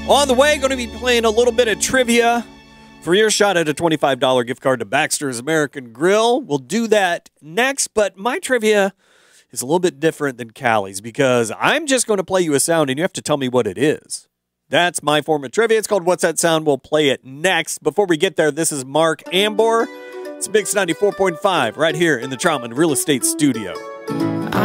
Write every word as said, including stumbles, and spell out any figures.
On the way, going to be playing a little bit of trivia for your shot at a twenty-five dollar gift card to Baxter's American Grill. We'll do that next, but my trivia is a little bit different than Callie's because I'm just going to play you a sound and you have to tell me what it is. That's my form of trivia. It's called What's That Sound? We'll play it next. Before we get there, this is Mark Ambor. It's Mix ninety-four point five right here in the Troutman Real Estate Studio.